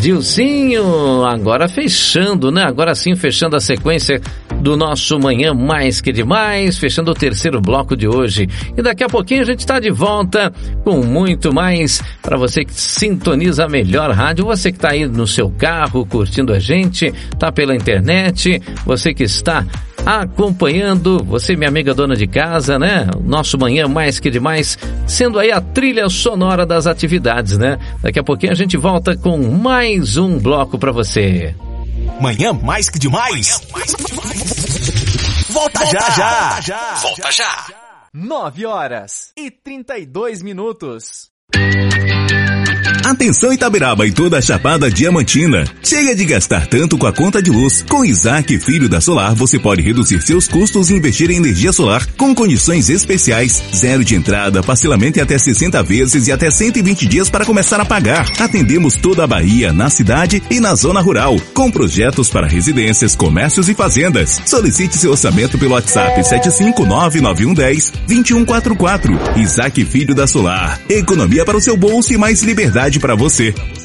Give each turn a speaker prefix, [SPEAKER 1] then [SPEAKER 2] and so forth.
[SPEAKER 1] Dilcinho, agora fechando, né? Agora sim, fechando a sequência do nosso Manhã Mais Que Demais, fechando o terceiro bloco de hoje. E daqui a pouquinho a gente está de volta com muito mais para você que sintoniza a melhor rádio, você que está aí no seu carro curtindo a gente, tá pela internet, você que está acompanhando, você minha amiga dona de casa, né? O nosso Manhã Mais Que Demais, sendo aí a trilha sonora das atividades, né? Daqui a pouquinho a gente volta com mais um bloco pra você.
[SPEAKER 2] Manhã Mais Que Demais. Volta já. Volta já.
[SPEAKER 3] 9h32.
[SPEAKER 4] Atenção Itabiraba e toda a Chapada Diamantina. Chega de gastar tanto com a conta de luz. Com Isaac Filho da Solar, você pode reduzir seus custos e investir em energia solar com condições especiais. 0 de entrada, parcelamento em até 60 vezes e até 120 dias para começar a pagar. Atendemos toda a Bahia, na cidade e na zona rural, com projetos para residências, comércios e fazendas. Solicite seu orçamento pelo WhatsApp 7599110-2144. Isaac Filho da Solar. Economia para o seu bolso e mais liberdade para você.